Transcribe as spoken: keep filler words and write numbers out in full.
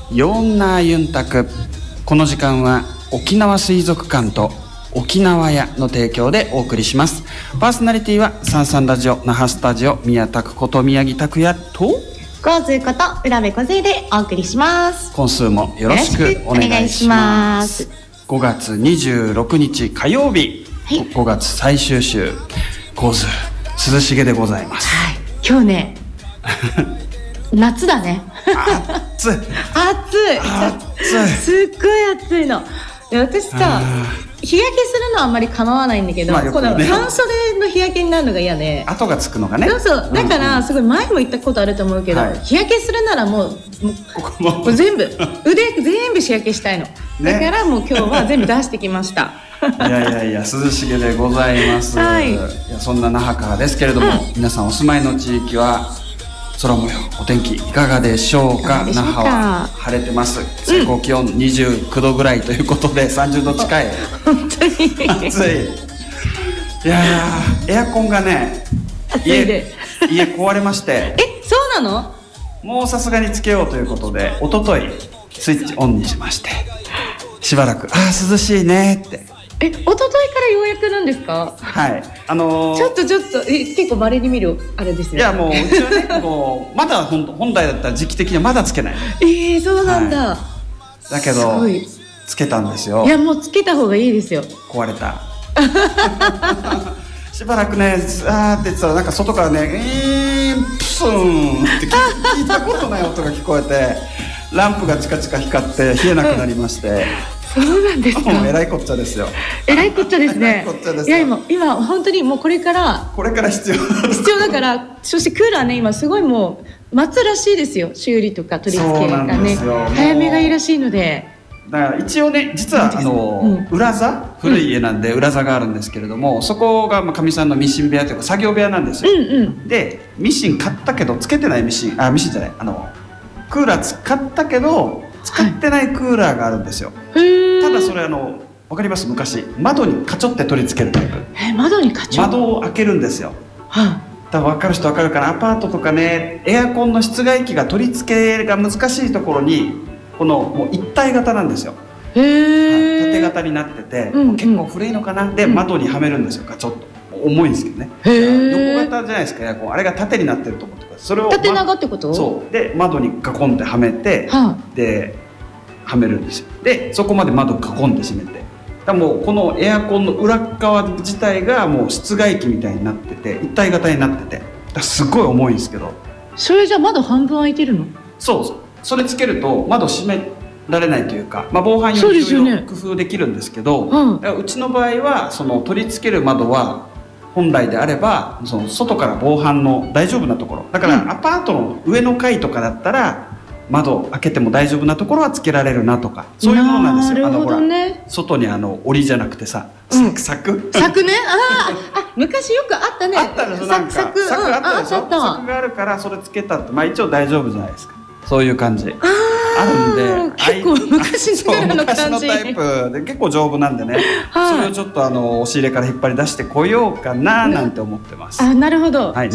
ヨンナーユンタク。この時間は沖縄水族館と沖縄屋の提供でお送りします。パーソナリティはサンサンラジオ那覇スタジオ宮拓こと宮城拓也とゴーズーこと浦部梢でお送りします。 今週もよろしくお願いします。ごがつにじゅうろくにち火曜日、はい、ごがつ最終週、ゴーズー涼しげでございます。 はい、今日ね夏だね。 暑い暑い暑いすっごい暑いの。で私さ日焼けするのはあんまり構わないんだけど、まあね、この半袖の日焼けになるのが嫌で跡がつくのがね。 そうそうだからすごい前も言ったことあると思うけど、はい、日焼けするならもう、もう、もう全部腕全部日焼けしたいの、ね、だからもう今日は全部出してきましたいやいやいや涼しげでございます、はい、いやそんな那覇からですけれども、うん、皆さんお住まいの地域は空模様お天気いかがでしょうか。那覇は晴れてます。最高気温にじゅうきゅうどぐらいということで、うん、さんじゅうど近い本当に暑い。いやエアコンがね暑いで家, 家壊れましてえそうなの。 もうさすがにつけようということで一昨日スイッチオンにしまして、しばらくあー涼しいねってえ、一昨日からようやくなんですか。 はいあのー、 ちょっとちょっとえ結構稀に見るあれですよ。 いやもううちはねもうまだ本, 本来だったら時期的にはまだつけない。 えー、そうなんだ、はい、 だけどつけたんですよ。 いやもうつけた方がいいですよ。 壊れたしばらくねあーって言ってたらなんか外からねえープスーンって聞いたことない音が聞こえてランプがチカチカ光って冷えなくなりましてそうなんですか。 もうえらいこっちゃですよ。 えらいこっちゃですね。 えらいこっちゃですいや今今本当にもうこれからこれから必要必要だから。そしてクーラーね今すごいもう待つらしいですよ。修理とか取り付けがね早めがいいらしいので。 だから一応ね実はあの、うん、裏座古い家なんで裏座があるんですけれども、うん、そこがかみさんのミシン部屋というか作業部屋なんですよ、うんうん、でミシン買ったけどつけてないミシンあミシンじゃないあのクーラー使ったけど使ってないクーラーがあるんですよ、はい、ただそれあの分かります昔窓にカチョって取り付けるタイプ。 え窓にカチョ窓を開けるんですよ、 はい、 多分分かる人分かるかな。アパートとかねエアコンの室外機が取り付けが難しいところにこのもう一体型なんですよ。 へー、 縦型になってて、 うんうん、 結構古いのかな。で、うん、窓にはめるんですよ。ガチョッと重いんですけどね。 へー、 横型じゃないですかエアコン。あれが縦になってると思ってください。それを縦長ってこと？ そうで窓にガコンってはめて、はあ、ではめるんですよ。でそこまで窓ガコンって閉めて、だもうこのエアコンの裏側自体がもう室外機みたいになってて一体型になってて、だすごい重いんですけど。 それじゃ窓半分開いてるの？ そうそう。それつけると窓閉められないというか、まあ、防犯用にいろいろ工夫できるんですけど、う, ね、うん、うちの場合はその取り付ける窓は本来であればその外から防犯の大丈夫なところだから、うん、アパートの上の階とかだったら窓開けても大丈夫なところはつけられるなとかそういうものなんですよ。 なるほどね。 あのほら外にあの檻じゃなくてさ、 うん、 柵柵ねああ昔よくあったね。 あったでしょ。なんか柵、 柵、 柵あったでしょ、うん、柵があるからそれつけたってまあ一応大丈夫じゃないですか。そういう感じあるんで結構昔からの感じ昔のタイプで結構丈夫なんでね、はい、それをちょっとあの押し入れから引っ張り出してこようかななんて思ってます、 あなるほど、 はい